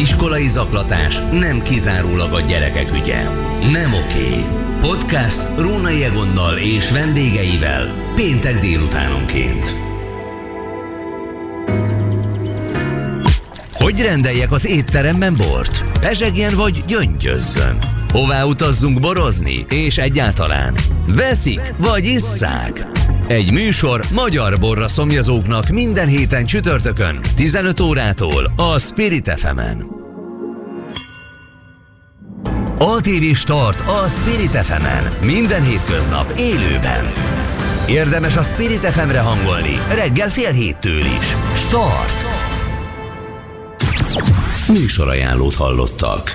iskolai zaklatás nem kizárólag a gyerekek ügye. Nem oké. Podcast Rónai Egonnal és vendégeivel péntek délutánonként. Hogy rendeljek az étteremben bort? Pezsegjen vagy gyöngyözzön? Hová utazzunk borozni? És egyáltalán veszik vagy isszák? Egy műsor magyar borra szomjazóknak minden héten csütörtökön 15 órától a Spirit FM-en. ATV Start a Spirit FM-en minden hétköznap élőben. Érdemes a Spirit FM-re hangolni reggel 6:30 is. Start! Műsorajánlót hallottak.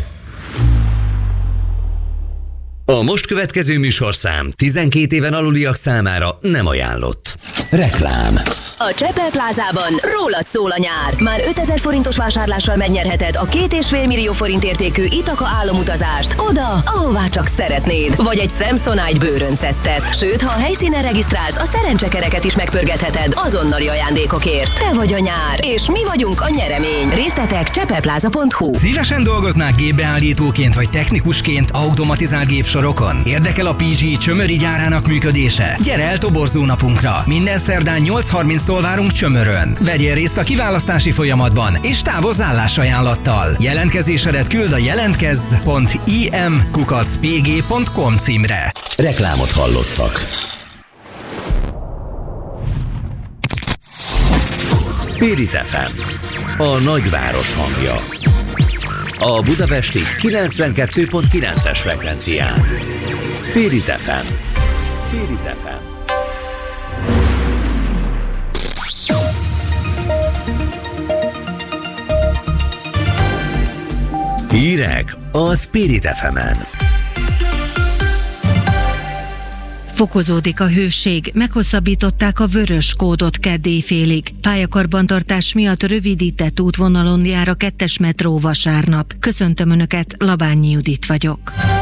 A most következő műsorszám 12 éven aluliak számára nem ajánlott. Reklám. A Csepel Plázában rólad szól a nyár. Már 5000 forintos vásárlással megnyerheted a 2,5 millió forint értékű Ithaca álomutazást oda, ahová csak szeretnéd. Vagy egy Samsonite bőröncettet. Sőt, ha a helyszínen regisztrálsz, a szerencsekereket is megpörgetheted azonnali ajándékokért. Te vagy a nyár, és mi vagyunk a nyeremény. Részletek csepelpláza.hu. Szívesen dolgoznák gépbeállítóként vagy technikusként automatizált gépsorokon? Érdekel a PG Csömöri gyárának működése? Gyere el toborzó napunkra! Minden szerdán 8:30-tól várunk Csömörön. Vegyél részt a kiválasztási folyamatban, és távozz állásajánlattal. Jelentkezésedet küld a jelentkezz.im@pg.com címre. Reklámot hallottak. Spirit FM, a nagyváros hangja. A budapesti 92.9-es frekvencián. Spirit FM. Spirit FM. Hírek a Spirit FM-en. Fokozódik a hőség, meghosszabbították a vörös kódot kedd éjfélig. Pályakarbantartás miatt rövidített útvonalon jár a 2-es metró vasárnap. Köszöntöm Önöket, Labányi Judit vagyok.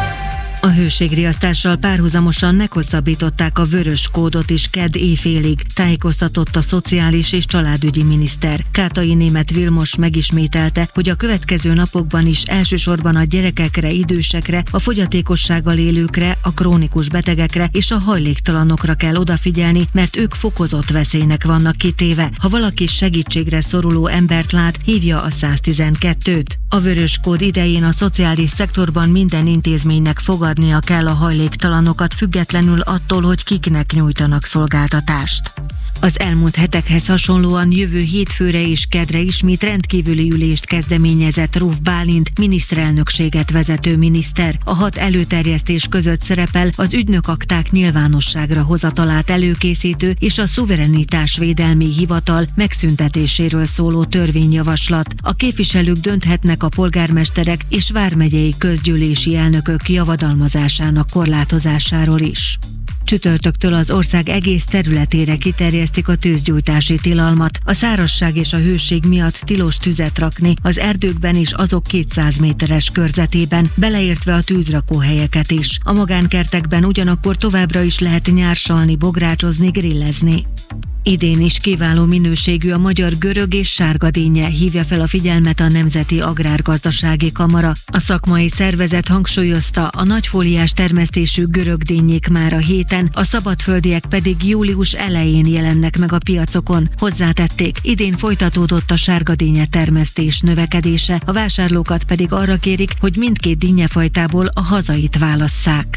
A hőségriasztással párhuzamosan meghosszabbították a vörös kódot is kedd éjfélig, tájékoztatott a Szociális és Családügyi miniszter. Kátai Németh Vilmos megismételte, hogy a következő napokban is elsősorban a gyerekekre, idősekre, a fogyatékossággal élőkre, a krónikus betegekre és a hajléktalanokra kell odafigyelni, mert ők fokozott veszélynek vannak kitéve. Ha valaki segítségre szoruló embert lát, hívja a 112-t. A vörös kód idején a szociális szektorban minden intézménynek fogadnia kell a hajléktalanokat, függetlenül attól, hogy kiknek nyújtanak szolgáltatást. Az elmúlt hetekhez hasonlóan jövő hétfőre és keddre ismét rendkívüli ülést kezdeményezett Ruf Bálint, miniszterelnökséget vezető miniszter. A 6 előterjesztés között szerepel az ügynökakták nyilvánosságra hozatalát előkészítő és a szuverenitásvédelmi hivatal megszüntetéséről szóló törvényjavaslat. A képviselők dönthetnek a polgármesterek és vármegyei közgyűlési elnökök javadalmazásának korlátozásáról is. Csütörtöktől az ország egész területére kiterjesztik a tűzgyújtási tilalmat. A szárazság és a hőség miatt tilos tüzet rakni az erdőkben és azok 200 méteres körzetében, beleértve a tűzrakóhelyeket is. A magánkertekben ugyanakkor továbbra is lehet nyársalni, bográcsozni, grillezni. Idén is kiváló minőségű a magyar görög és sárgadínnye, hívja fel a figyelmet a Nemzeti Agrárgazdasági Kamara. A szakmai szervezet hangsúlyozta, a nagyfóliás termesztésű görögdínyék már a héten, a szabadföldiek pedig július elején jelennek meg a piacokon. Hozzátették, idén folytatódott a sárgadínnye termesztés növekedése, a vásárlókat pedig arra kérik, hogy mindkét dínnye-fajtából a hazait válasszák.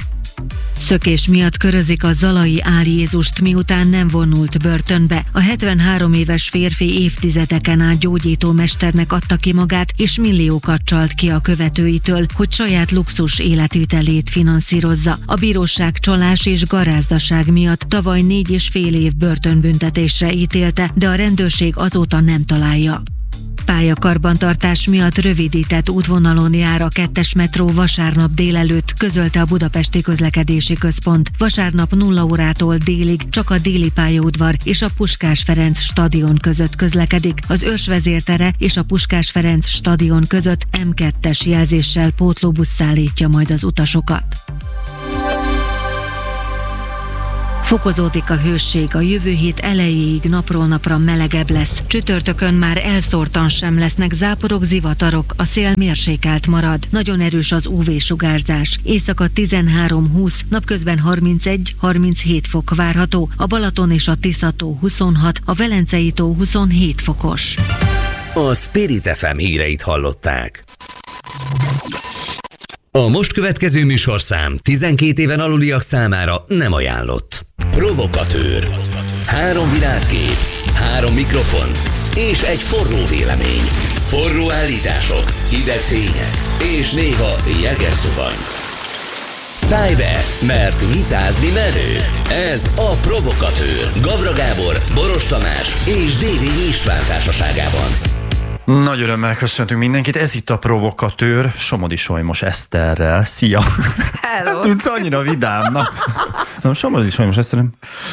Szökés miatt körözik a zalai Áll Jézust, miután nem vonult börtönbe. A 73 éves férfi évtizedeken át gyógyító mesternek adta ki magát, és milliókat csalt ki a követőitől, hogy saját luxus életvitelét finanszírozza. A bíróság csalás és garázdaság miatt tavaly 4,5 év börtönbüntetésre ítélte, de a rendőrség azóta nem találja. Pályakarbantartás miatt rövidített útvonalon jár a 2-es metró vasárnap délelőtt, közölte a Budapesti Közlekedési Központ. Vasárnap 0 órától délig csak a déli pályaudvar és a Puskás Ferenc stadion között közlekedik. Az Őrsvezértere és a Puskás Ferenc stadion között M2-es jelzéssel pótlóbusz szállítja majd az utasokat. Fokozódik a hőség, a jövő hét elejéig napról napra melegebb lesz. Csütörtökön már elszórtan sem lesznek záporok, zivatarok, a szél mérsékelt marad. Nagyon erős az UV-sugárzás. Éjszaka 13-20, napközben 31-37 fok várható, a Balaton és a Tisza-tó 26, a Velencei tó 27 fokos. A Spirit FM híreit hallották. A most következő műsorszám 12 éven aluliak számára nem ajánlott. Provokatőr. 3 világkép, 3 mikrofon és egy forró vélemény. Forró állítások, hideg tények és néha jeges szuvany. Szállj be, mert vitázni merő. Ez a Provokatőr. Gavra Gábor, Boros Tamás és Dévényi István társaságában. Nagy örömmel köszöntünk mindenkit, ez itt a Provokatőr, Somodi Solymos Eszterrel. Szia! Hello! Tudsz annyira vidámnak. Nem, Somodi Solymos Eszterrel.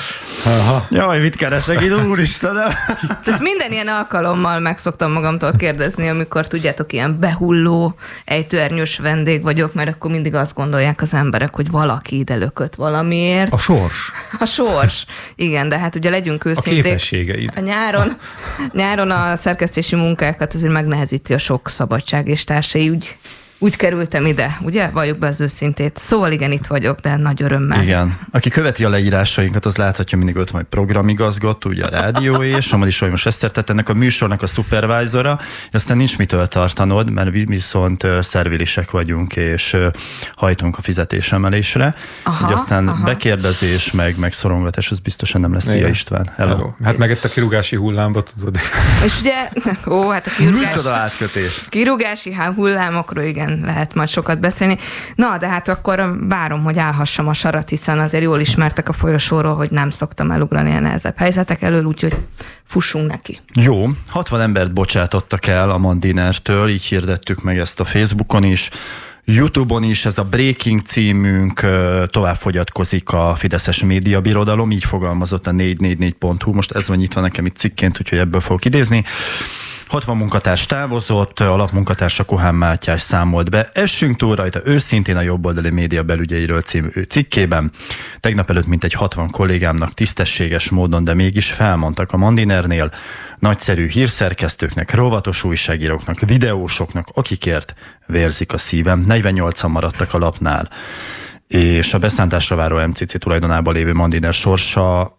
Jaj, mit keresek itt, úristen! Ezt minden ilyen alkalommal meg szoktam magamtól kérdezni, amikor tudjátok, ilyen behulló, ejtőernyős vendég vagyok, mert akkor mindig azt gondolják az emberek, hogy valaki ide lökött valamiért. A sors. A sors. Igen, de hát ugye legyünk őszinték. A képességeid. A nyáron a szerkesztési munkákat azért megnehezíti a sok szabadság és társai, úgy kerültem ide, ugye? Valljuk be az őszintét. Szóval igen, itt vagyok, de nagy örömmel. Igen. Aki követi a leírásainkat, az láthatja, mindig ott van programigazgató, ugye a rádióé, és Somodi Solymos Eszter, tehát ennek a műsornak a szupervájzora, aztán nincs mitől tartanod, mert viszont szervilisek vagyunk, és hajtunk a fizetésemelésre. Így aztán bekérdezés, meg szorongatás, az biztosan nem lesz. Szia István. Hello. Hát meg itt a kirúgási hullámba, tudod. És ugye, hát a micsoda átkötés. Kirúgási hullámokról igen, lehet majd sokat beszélni. Na, de hát akkor várom, hogy állhassam a sarat, hiszen azért jól ismertek a folyosóról, hogy nem szoktam elugrani a nehezebb helyzetek elől, úgyhogy fussunk neki. Jó, 60 embert bocsátottak el a Mandinertől, így hirdettük meg ezt a Facebookon is, YouTube-on is, ez a Breaking címünk, tovább fogyatkozik a fideszes médiabirodalom, így fogalmazott a 444.hu, most ez van nyitva nekem itt cikként, úgyhogy ebből fogok idézni. 60 munkatárs távozott, alapmunkatársa Kohán Mátyás számolt be. Essünk túl rajta őszintén a jobboldali média belügyeiről című cikkében. Tegnap előtt mintegy 60 kollégámnak tisztességes módon, de mégis felmondtak a Mandinernél, nagyszerű hírszerkesztőknek, rovatos újságíróknak, videósoknak, akikért vérzik a szívem. 48-an maradtak a lapnál, és a beszántásra váró MCC tulajdonában lévő Mandiner sorsa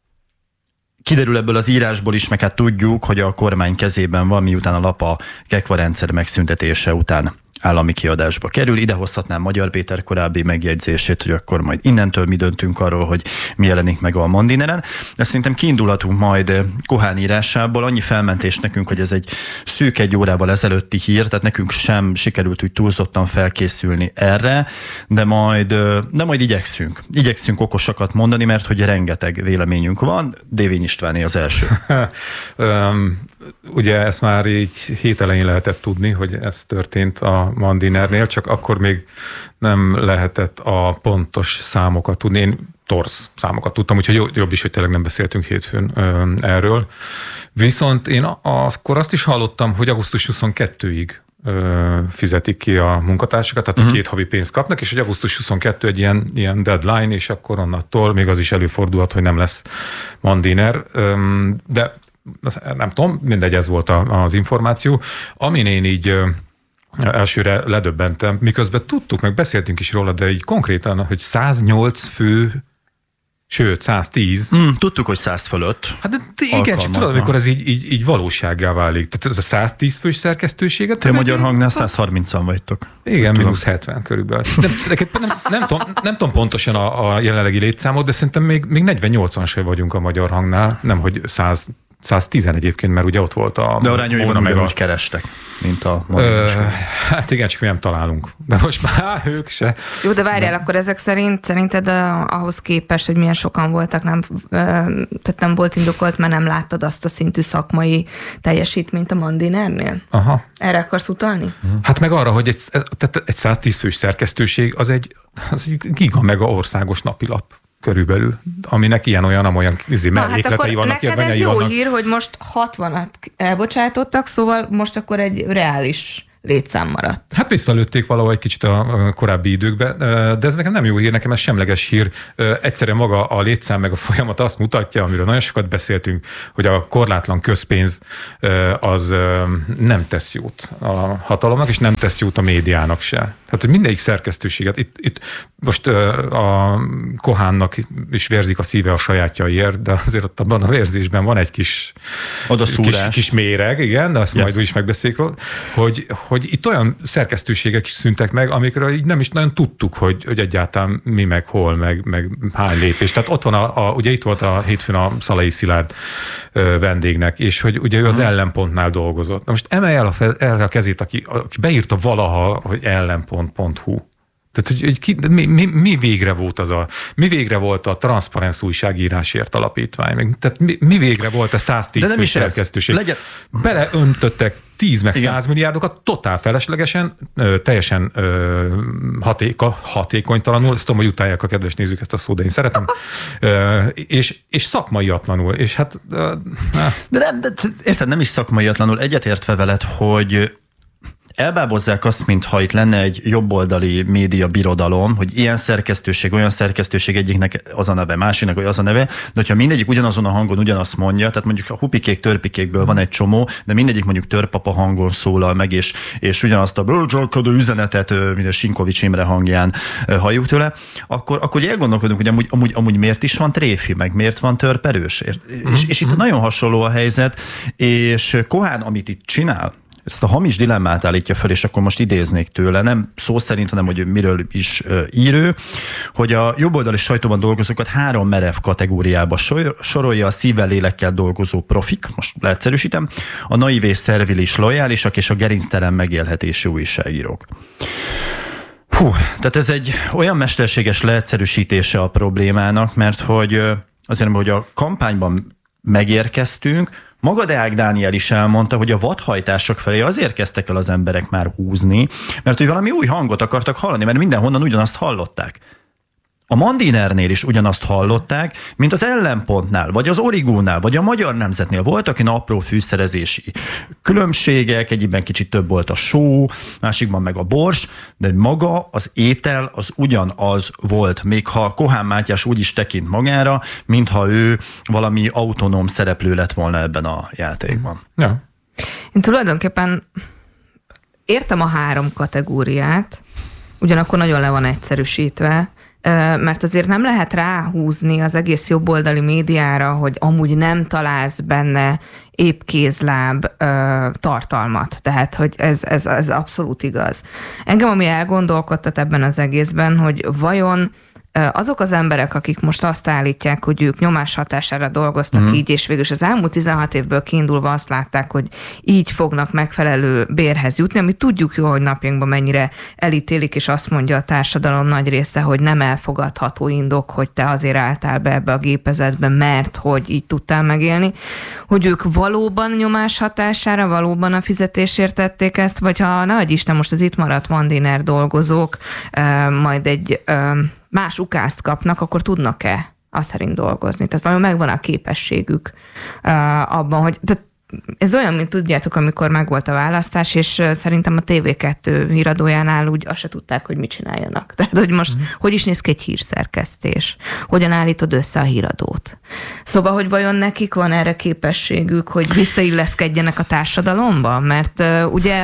kiderül ebből az írásból is, meg hát tudjuk, hogy a kormány kezében van, miután a lap a Kekva rendszer megszüntetése után állami kiadásba kerül. Ide hozhatnám Magyar Péter korábbi megjegyzését, hogy akkor majd innentől mi döntünk arról, hogy mi jelenik meg a Mandineren. De szerintem kiindulhatunk majd Kohán írásából. Annyi felmentés nekünk, hogy ez egy szűk 1 órával ezelőtti hír, tehát nekünk sem sikerült úgy túlzottan felkészülni erre, de majd igyekszünk. Igyekszünk okosakat mondani, mert hogy rengeteg véleményünk van. Dévény Istváné az első. Ugye ezt már így hét elején lehetett tudni, hogy ez történt a Mandinernél, csak akkor még nem lehetett a pontos számokat tudni. Én torz számokat tudtam, úgyhogy jobb is, hogy tényleg nem beszéltünk hétfőn erről. Viszont én akkor azt is hallottam, hogy augusztus 22-ig fizetik ki a munkatársakat, tehát a 2 havi pénzt kapnak, és hogy augusztus 22 egy ilyen deadline, és akkor onnattól még az is előfordulhat, hogy nem lesz Mandiner, de nem tudom, mindegy, ez volt az információ. Amin én így elsőre ledöbbentem, miközben tudtuk, meg beszéltünk is róla, de így konkrétan, hogy 108 fő, sőt 110. Tudtuk, hogy 100 fölött. Hát igen, csak tudod, amikor ez így valósággá válik. Tehát ez a 110 fős szerkesztőséget. Te Magyar Hangnál 130-an vagytok. Igen, mínusz 70 körülbelül. Nem tudom pontosan a jelenlegi létszámot, de szerintem még 48-an sem vagyunk a Magyar Hangnál, nemhogy 110 egyébként, mert ugye ott volt a... De arányaiban ugyanúgy kerestek, mint a hát igen, csak mi nem találunk. De most már ők se. Jó, de várjál, akkor ezek szerinted ahhoz képest, hogy milyen sokan voltak, tehát nem volt indokolt, mert nem láttad azt a szintű szakmai teljesítményt a Mandinernél? Aha. Erre akarsz utalni? Hát meg arra, hogy egy 110 fős szerkesztőség az egy giga mega országos napilap körülbelül, aminek ilyen-olyan mellékletei vannak. Hát neked ez jó hír, hogy most 60-at elbocsátottak, szóval most akkor egy reális létszám maradt. Hát visszalőtték valahogy egy kicsit a korábbi időkben, de ez nekem nem jó hír, nekem ez semleges hír. Egyszerűen maga a létszám meg a folyamat azt mutatja, amiről nagyon sokat beszéltünk, hogy a korlátlan közpénz az nem tesz jót a hatalomnak, és nem tesz jót a médiának se. Tehát, hogy mindegyik szerkesztőséget, itt most a Kohánnak is vérzik a szíve a sajátjaiért, de azért ott abban a vérzésben van egy kis méreg, igen, de azt majd is megbeszéljük róla, hogy itt olyan szerkesztőségek is szűntek meg, amikről így nem is nagyon tudtuk, hogy egyáltalán mi meg hol, meg hány lépés. Tehát ott van ugye itt volt a hétfőn a Szalai Szilárd vendégnek, és hogy ugye ő az ellenpontnál dolgozott. Na most emelj el a kezét, aki beírta valaha, hogy ellenpont.hu. Tehát, hogy mi végre volt a Transzparenc újságírásért alapítvány? Tehát mi végre volt a 110 fő szerkesztőség? Beleöntöttek 10 meg 100 milliárdokat totál feleslegesen, teljesen hatékonytalanul, ezt tudom, hogy utálják a kedves nézők ezt a szót, de én szeretem, és szakmaiatlanul. És hát... De érted, nem is szakmaiatlanul, egyetértve veled, hogy elbábozzák azt, mintha itt lenne egy jobboldali média birodalom, hogy ilyen szerkesztőség, olyan szerkesztőség, egyiknek az a neve, másiknak az a neve, de hogyha mindegyik ugyanazon a hangon ugyanazt mondja, tehát mondjuk a hupikék, törpikékből van egy csomó, de mindegyik mondjuk törpapa hangon szólal meg, és ugyanazt a bölcsölködő üzenetet, mint a Sinkovics Imre hangján halljuk tőle, akkor elgondolkodunk, hogy amúgy miért is van tréfi, meg miért van törperős. És itt nagyon hasonló a helyzet, és Kohán, amit itt csinál, ezt a hamis dilemmát állítja fel, és akkor most idéznék tőle, nem szó szerint, hanem hogy miről is ír ő, hogy a jobboldali sajtóban dolgozókat 3 merev kategóriába sorolja: a szívvel, lélekkel dolgozó profik, most leegyszerűsítem, a naiv és szervilis lojálisak, és a gerinctelen megélhetési újságírók. Tehát ez egy olyan mesterséges leegyszerűsítése a problémának, mert hogy azért, hogy a kampányban megérkeztünk, maga Deák Dániel is elmondta, hogy a vadhajtások felé azért kezdtek el az emberek már húzni, mert hogy valami új hangot akartak hallani, mert mindenhonnan ugyanazt hallották. A Mandinernél is ugyanazt hallották, mint az Ellenpontnál, vagy az Origónál, vagy a Magyar Nemzetnél. Voltak ilyen apró fűszerezési különbségek, egyikben kicsit több volt a só, másikban meg a bors, de maga az étel az ugyanaz volt, még ha Kohán Mátyás úgy is tekint magára, mintha ő valami autonóm szereplő lett volna ebben a játékban. Ja. Én tulajdonképpen értem a 3 kategóriát, ugyanakkor nagyon le van egyszerűsítve, mert azért nem lehet ráhúzni az egész jobboldali médiára, hogy amúgy nem találsz benne épkézláb tartalmat. Tehát, hogy ez abszolút igaz. Engem, ami elgondolkodtat ebben az egészben, hogy vajon azok az emberek, akik most azt állítják, hogy ők nyomás hatására dolgoztak így, és végül az elmúlt 16 évből kiindulva azt látták, hogy így fognak megfelelő bérhez jutni, amit tudjuk jó, hogy napjainkban mennyire elítélik, és azt mondja a társadalom nagy része, hogy nem elfogadható indok, hogy te azért álltál be ebbe a gépezetbe, mert hogy így tudtál megélni, hogy ők valóban nyomás hatására, valóban a fizetésért tették ezt, vagy ha nehogy Isten most az itt maradt Mandiner dolgozók majd egy más ukázt kapnak, akkor tudnak-e azt szerint dolgozni? Tehát valami megvan a képességük abban, hogy... Ez olyan, mint tudjátok, amikor megvolt a választás, és szerintem a TV2 híradójánál úgy azt se tudták, hogy mit csináljanak. Tehát, hogy most hogy is néz ki egy hírszerkesztés? Hogyan állítod össze a híradót? Szóval, hogy vajon nekik van erre képességük, hogy visszailleszkedjenek a társadalomba? Mert ugye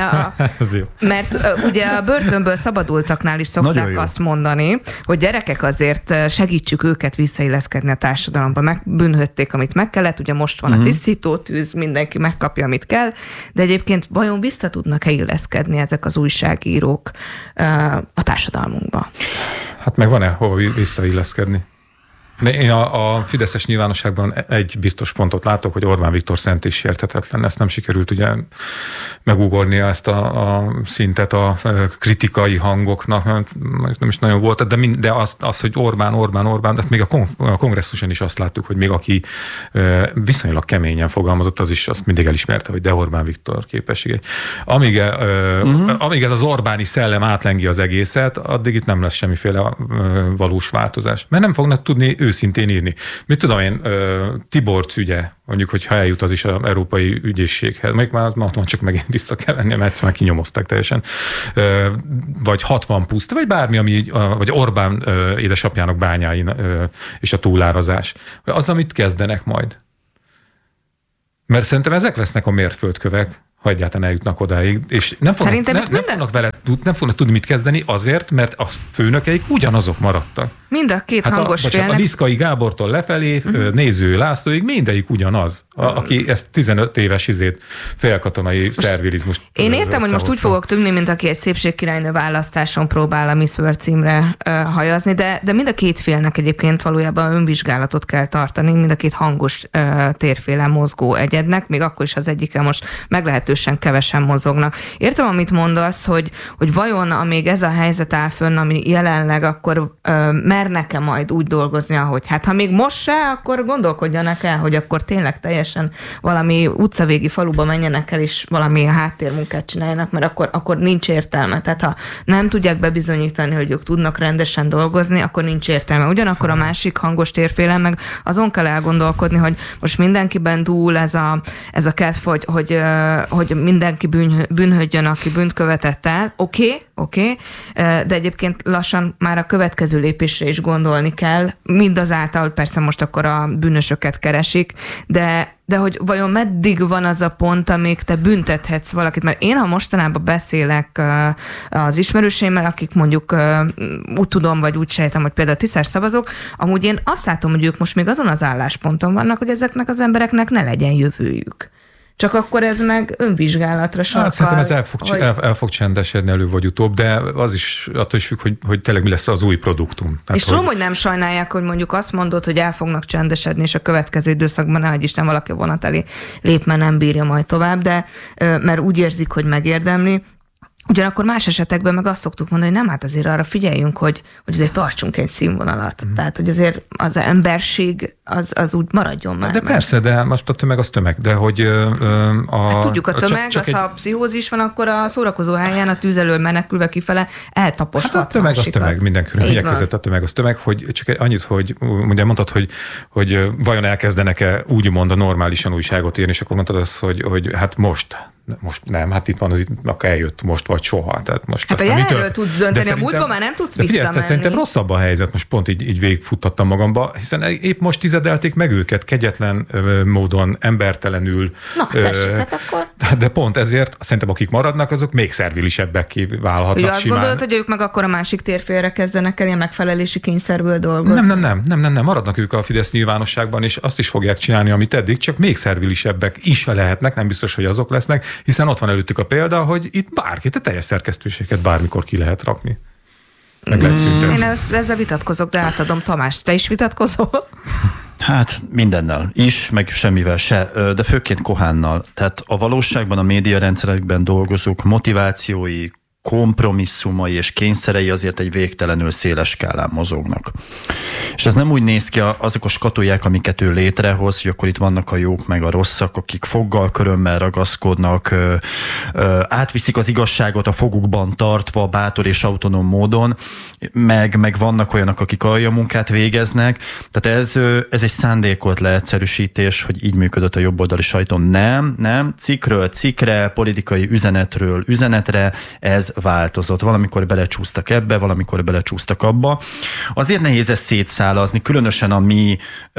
a börtönből szabadultaknál is szokták azt mondani, hogy gyerekek, azért segítsük őket visszailleszkedni a társadalomba. Megbűnhötték, amit meg kellett, ugye most van a tisztítótűz, mindenki megkapja, amit kell, de egyébként vajon vissza tudnak-e illeszkedni ezek az újságírók a társadalmunkba? Hát meg van-e hova visszailleszkedni? Én a fideszes nyilvánosságban egy biztos pontot látok, hogy Orbán Viktor szent és sérthetetlen. Ezt nem sikerült ugye megugornia ezt a szintet a kritikai hangoknak, nem is nagyon volt, de az, hogy Orbán, ezt még a kongresszuson is azt láttuk, hogy még aki viszonylag keményen fogalmazott, az is azt mindig elismerte, hogy de Orbán Viktor képessége. Amíg ez az Orbáni szellem átlengi az egészet, addig itt nem lesz semmiféle valós változás. Mert nem fognak tudni őszintén írni. Mit tudom én, Tiborcs ügye, mondjuk, hogyha eljut az is az Európai Ügyészséghez, még már csak megint vissza kell venni, mert már kinyomozták teljesen, vagy 60 puszt, vagy bármi, vagy Orbán édesapjának bányáin és a túlárazás. Az, amit kezdenek majd. Mert szerintem ezek lesznek a mérföldkövek, ha egyáltalán eljutnak odáig, és nem fognak tudni mit kezdeni azért, mert a főnökeik ugyanazok maradtak. Mind a két hangos félnek. A Liszkai Gábortól lefelé, Néző Lászlóig mindegyik ugyanaz, aki ezt 15 éves félkatonai szervilizmust. Én értem, hogy most úgy fogok tűnni, mint aki egy szépségkirálynő választáson próbál a Miss World címre hajazni, de mind a két félnek egyébként valójában önvizsgálatot kell tartani, mind a két hangos térfélen mozgó egyednek, még akkor is az egyikkel most meglehetősen kevesen mozognak. Értem, amit mondasz, hogy vajon, amíg ez a helyzet áll fönn, ami jelenleg, akkor mernek-e majd úgy dolgozni, ahogy hát ha még most se, akkor gondolkodjanak el, hogy akkor tényleg teljesen valami utcavégi faluba menjenek el, és valami háttérmunkát csináljanak, mert akkor nincs értelme. Tehát ha nem tudják bebizonyítani, hogy ők tudnak rendesen dolgozni, akkor nincs értelme. Ugyanakkor a másik hangos térfélen meg azon kell elgondolkodni, hogy most mindenkiben dúl ez a kedv, hogy mindenki bűnhődjön, aki bűnt követett el. Oké, de egyébként lassan már a következő lépésre is gondolni kell, mindazáltal, hogy persze most akkor a bűnösöket keresik, de hogy vajon meddig van az a pont, amíg te büntethetsz valakit? Mert én, ha mostanában beszélek az ismerőseimmel, akik mondjuk úgy tudom, vagy úgy sejtem, hogy például tisztás szavazók, amúgy én azt látom, hogy ők most még azon az állásponton vannak, hogy ezeknek az embereknek ne legyen jövőjük. Csak akkor ez meg önvizsgálatra sarkal. Hát szerintem ez el fog csendesedni előbb vagy utóbb, de az is attól is függ, hogy tényleg mi lesz az új produktum. Tehát, és tudom, hogy nem sajnálják, hogy mondjuk azt mondod, hogy el fognak csendesedni, és a következő időszakban nehogy Isten valaki a vonat elé lép, mert nem bírja majd tovább, de mert úgy érzik, hogy megérdemli. Ugyanakkor más esetekben meg azt szoktuk mondani, hogy nem, hát azért arra figyeljünk, hogy azért tartsunk egy színvonalat. Tehát, hogy azért az emberség az úgy maradjon már. De persze, de most a tömeg az tömeg, de hogy hát tudjuk, a tömeg, ha pszichózis van, akkor a szórakozó helyen a tűz elől menekülve kifele eltaposhat. Hát a tömeg az tömeg, minden körülmények között a tömeg az tömeg, hogy csak annyit, hogy ugye mondtad, hogy vajon elkezdenek-e úgymond normálisan újságot írni, és akkor mondtad azt, hogy hát most nem, hát itt van, akkor eljött most vagy soha. Tehát most hát a jelenről tudsz dönteni, a múltban már nem tudsz visszamenni. Szerintem rosszabb a helyzet, most pont így végigfuttattam magamba, hiszen épp most tizedelték meg őket kegyetlen módon, embertelenül. Na, tessék, hát akkor. De pont ezért szerintem akik maradnak, azok még szervilisebbeké válhatnak simán. Azt gondolod, hogy ők meg akkor a másik térfélre kezdenek el ilyen megfelelési kényszerből dolgozni? Nem, maradnak ők a Fidesz nyilvánosságban, és azt is fogják csinálni, amit eddig, csak még szervilisebbek is lehetnek, nem biztos, hogy azok lesznek, hiszen ott van előttük a példa, hogy itt bárkit, a teljes szerkesztőséget bármikor ki lehet rakni. Meg lehet szüntetni. Én ezzel vitatkozok, de átadom Tamás, te is vitatkozol? Hát mindennel is, meg semmivel se, de főként Kohánnal. Tehát a valóságban a médiarendszerekben dolgozók motivációi, kompromisszumai és kényszerei azért egy végtelenül széles skálán mozognak. És ez nem úgy néz ki, azok a skatuják, amiket ő létrehoz, hogy akkor itt vannak a jók meg a rosszak, akik foggal, körömmel ragaszkodnak, átviszik az igazságot a fogukban tartva, bátor és autonóm módon, meg vannak olyanok, akik aljamunkát végeznek. Tehát ez egy szándékolt leegyszerűsítés, hogy így működött a jobboldali sajton. Nem, cikkről cikkre, politikai üzenetről üzenetre, ez változott. Valamikor belecsúsztak ebbe, valamikor belecsúsztak abba. Azért nehéz ezt szétszálazni, különösen a mi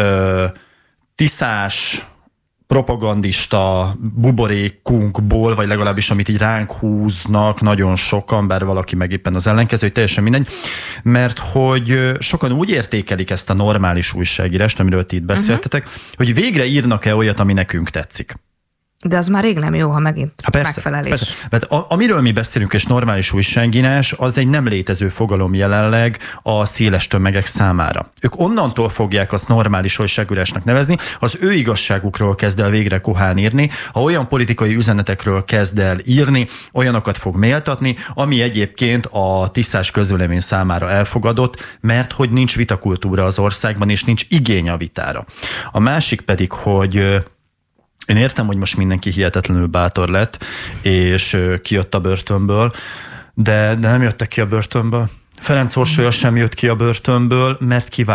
tiszás propagandista buborékunkból, vagy legalábbis amit így ránk húznak nagyon sokan, bár valaki meg éppen az ellenkező, hogy teljesen mindegy, mert hogy sokan úgy értékelik ezt a normális újságírást, amiről ti itt beszéltetek, hogy végre írnak-e olyat, ami nekünk tetszik. De az már rég nem jó, ha megint megfelelés. Persze. Mert amiről mi beszélünk, és normális újságírás, az egy nem létező fogalom jelenleg a széles tömegek számára. Ők onnantól fogják azt normális újságírásnak nevezni, az ő igazságukról kezd el végre Kohán írni, ha olyan politikai üzenetekről kezd el írni, olyanokat fog méltatni, ami egyébként a tisztás közvélemény számára elfogadott, mert hogy nincs vitakultúra az országban, és nincs igény a vitára. A másik pedig, hogy én értem, hogy most mindenki hihetetlenül bátor lett, és kijött a börtönből, de nem jöttek ki a börtönből. Ferenc Orsolya sem jött ki a börtönből, mert kivár.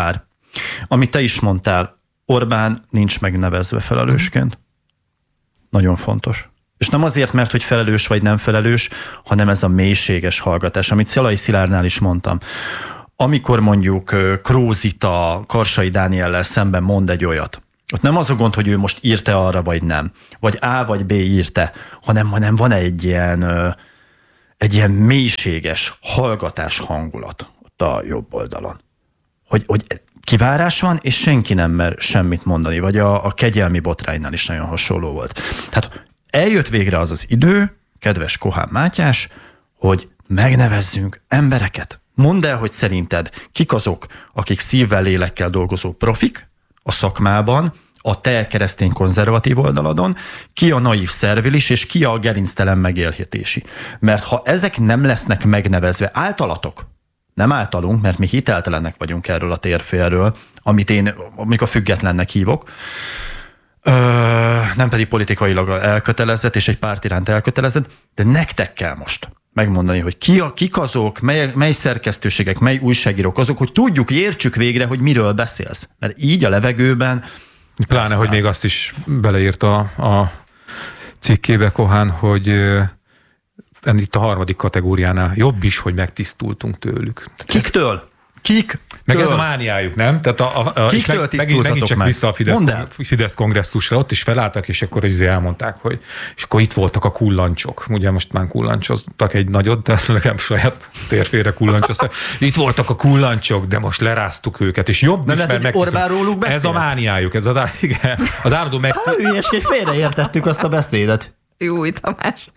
Amit te is mondtál, Orbán nincs megnevezve felelősként. Nagyon fontos. És nem azért, mert hogy felelős vagy nem felelős, hanem ez a mélységes hallgatás, amit Szalai Szilárdnál is mondtam. Amikor mondjuk Krózita Karsai Dániellel szemben mond egy olyat, ott nem az a gond, hogy ő most írte arra, vagy nem, vagy A vagy B írte, hanem van egy ilyen mélységes hallgatás hangulat ott a jobb oldalon. Hogy kivárás van, és senki nem mer semmit mondani, vagy a kegyelmi botránynál is nagyon hasonló volt. Tehát eljött végre az idő, kedves Kohán Mátyás, hogy megnevezzünk embereket. Mondd el, hogy szerinted kik azok, akik szívvel, lélekkel dolgozó profik a szakmában, a te keresztény konzervatív oldaladon, ki a naív szervilis, és ki a gerinctelen megélhetési. Mert ha ezek nem lesznek megnevezve általatok, nem általunk, mert mi hiteltelenek vagyunk erről a térfélről, amit én a függetlennek hívok, nem pedig politikailag elkötelezett, és egy párt iránt elkötelezett, de nektek kell most megmondani, hogy kik azok, mely szerkesztőségek, mely újságírók azok, hogy tudjuk, értsük végre, hogy miről beszélsz. Mert így a levegőben... Pláne, hogy még azt is beleírta a cikkébe Kohán, hogy itt a harmadik kategóriánál jobb is, hogy megtisztultunk tőlük. Kiktől? Meg ez a mániájuk, nem? Tehát megint csak vissza a Fidesz kongresszusra, ott is felálltak, és akkor elmondták, hogy és akkor itt voltak a kullancsok. Ugye most már kullancsoztak egy nagyot, de azt legalább saját térfére kullancsoztak. Itt voltak a kullancsok, de most leráztuk őket, és jobb is, mert Orbán róluk beszél. Ez a mániájuk, ez az állandó hülyesként félreértettük azt a beszédet. Jó, Tamás.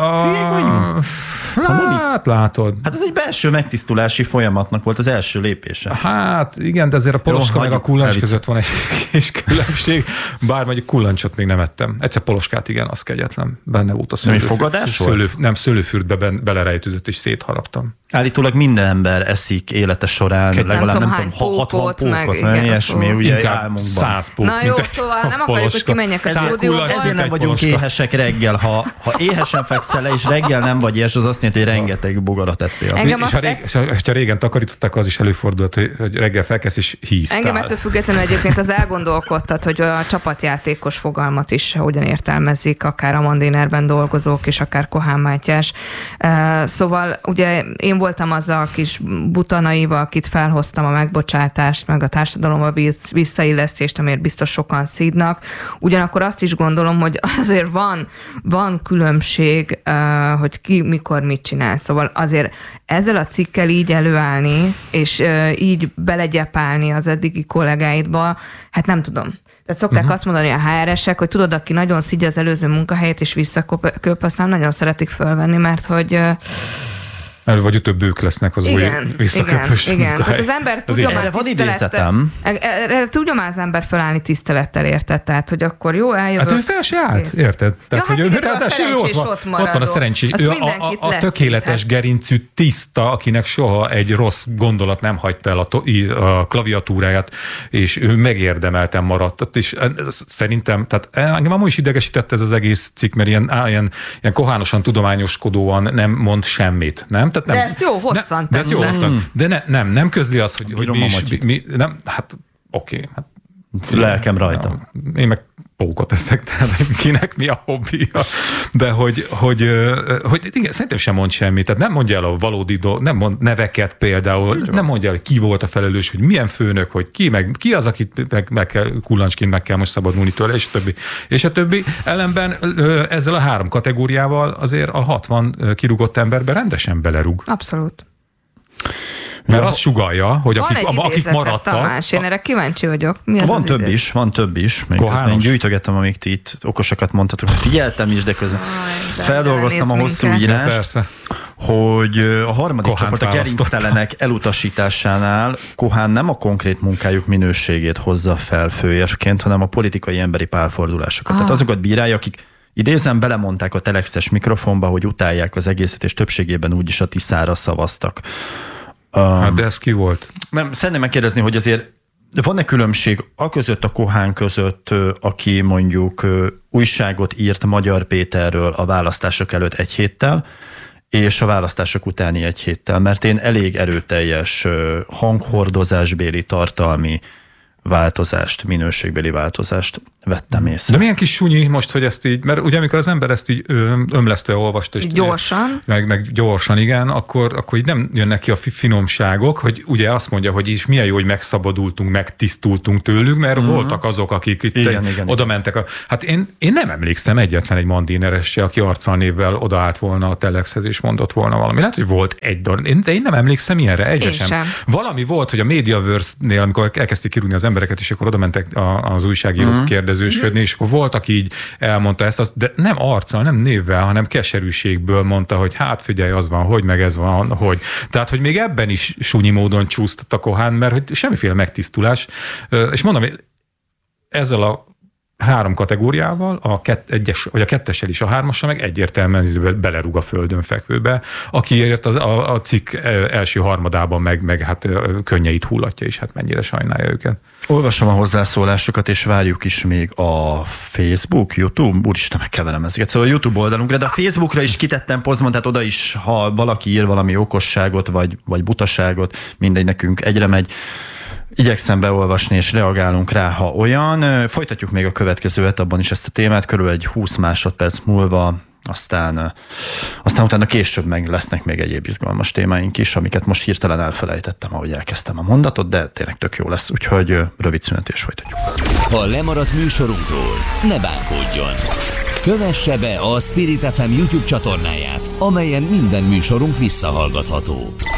Hát látod. Hát ez egy belső megtisztulási folyamatnak volt az első lépése. Hát igen, de azért a poloska meg a kullancs között van egy kis különbség. Bár mondjuk kullancsot még nem ettem. Egyszer poloskát, igen, az kegyetlen. Benne volt a szőlőfürdbe belerejtőzött és szétharaptam. Állítólag minden ember eszik élete során legalább nem tudom, 60 pókot, meg ilyesmi, ugye álmunkban. 100 pók. Na jó, szóval nem akarjuk, hogy kimenjek a stúdióba. Ezért nem vagyunk éhesek reggel. Ha éhesen fekszel le, és reggel nem vagy éhes, az azt jelenti, hogy rengeteg bogarat ettél. És ha régen takarították, az is előfordult, hogy reggel felkelsz és híztál. Engem ettől függetlenül egyébként az elgondolkodtat, hogy a csapatjátékos fogalmat is hogyan értelmezik, akár a Mandinerben dolgozók, és akár Kohán Mátyás. Szóval ugye én voltam azzal a kis butanaival, akit felhoztam a megbocsátást, meg a társadalomba visszaillesztést, amiért biztos sokan szídnak. Ugyanakkor azt is gondolom, hogy azért van különbség, hogy ki mikor mit csinál. Szóval azért ezzel a cikkel így előállni, és így belegyepálni az eddigi kollégáidba, hát nem tudom. Tehát szokták azt mondani a HR-esek, hogy tudod, aki nagyon szidja az előző munkahelyét, és visszaköp, aztán nagyon szeretik fölvenni, mert hogy... Vagy utóbb ők lesznek az új visszaköpős. Igen. Tehát az ember tudja már tisztelettel. Tudja már az ember felállni tisztelettel, érted? Tehát, hogy akkor jó, eljövök. Hát ő fel se állt, érted? Tehát, hogy ott van a szerencsés. Ő a tökéletes gerincű tiszta, akinek soha egy rossz gondolat nem hagyta el a klaviatúráját, és ő megérdemelten maradt. És szerintem, tehát engem amúgy is idegesített ez az egész cikk, mert ilyen kohánosan, tudományoskodóan nem mond semmit, nem? Tehát nem, de ezt jó hosszan. De ezt jó hosszan. De nem közli azt, hogy mi nem, hát oké. Hát, lelkem rajta. Én meg pókot eszek, tehát kinek mi a hobbija. De hogy igen, szerintem sem mond semmit. Tehát nem mondja el a valódi nem mond neveket például, nem mondja el, hogy ki volt a felelős, hogy milyen főnök, hogy ki az, akit meg kell, kullancsként meg kell most szabadulni tőle, és a többi. És a többi. Ellenben ezzel a 3 kategóriával azért a 60 kirúgott emberbe rendesen belerúg. Abszolút. Mert azt sugallja, hogy akik maradtak... Tamás, én erre kíváncsi vagyok. Mi az van több is. Még közben én gyűjtögettem, amíg ti itt okosakat mondtatok. Figyeltem is, de közben feldolgoztam a hosszú írást, hogy a harmadik csoport a gerinctelenek elutasításánál Kohán nem a konkrét munkájuk minőségét hozza fel főérvként, hanem a politikai emberi pálfordulásokat. Tehát azokat bírálja, akik idézem, belemondták a telexes mikrofonba, hogy utálják az egészet, és többségében úgyis a Tiszára szavaztak. Hát de ez ki volt? Nem, szeretném megkérdezni, hogy azért van-e különbség aközött a Kohán között, aki mondjuk újságot írt Magyar Péterről a választások előtt 1 héttel, és a választások utáni 1 héttel, mert én elég erőteljes hanghordozásbéli, tartalmi változást, minőségbeli változást vettem észre. De milyen kis sunyi most, hogy ezt így, mert ugye amikor az ember ezt így ömlesztően olvasta, és gyorsan, meg gyorsan, igen, akkor így nem jönnek ki a finomságok, hogy ugye azt mondja, hogy is milyen jó, hogy megszabadultunk, megtisztultunk tőlük, mert voltak azok, akik itt oda mentek. Hát én nem emlékszem egyetlen egy Mandineresre, aki arccal névvel odaállt volna a Telexhez és mondott volna valami. Lehet, hogy volt egy darab, de én nem emlékszem ilyenre, egyre sem. Valami volt, hogy a Mediaverse-nél, amikor elkezdték kirúgni az embereket, és akkor oda mentek az újságírók kérdezősködni, és akkor volt, aki így elmondta ezt, de nem arccal, nem névvel, hanem keserűségből mondta, hogy hát figyelj, az van, hogy meg ez van, hogy. Tehát, hogy még ebben is sunyi módon csúszott a Kohán, mert hogy semmiféle megtisztulás. És mondom, ezzel a 3 kategóriával, a 1-es, vagy a 2-essel is, a 3-assal meg egyértelműen belerúg a földön fekvőbe, akiért a cikk első harmadában meg hát könnyeit hullatja, és hát mennyire sajnálja őket. Olvasom a hozzászólásokat, és várjuk is még a Facebook, YouTube, úristen, megkeverem ezeket. Szóval a YouTube oldalunkra, de a Facebookra is kitettem posztban, tehát oda is, ha valaki ír valami okosságot, vagy butaságot, mindegy, nekünk egyre megy. Igyekszem beolvasni, és reagálunk rá, ha olyan. Folytatjuk még a következő etapban is ezt a témát, körülbelül egy 20 másodperc múlva, aztán utána később meg lesznek még egyéb izgalmas témáink is, amiket most hirtelen elfelejtettem, ahogy elkezdtem a mondatot, de tényleg tök jó lesz, úgyhogy rövid szünet és folytatjuk. Ha lemaradt műsorunkról, ne bánkódjon! Kövesse be a Spirit FM YouTube csatornáját, amelyen minden műsorunk visszahallgatható.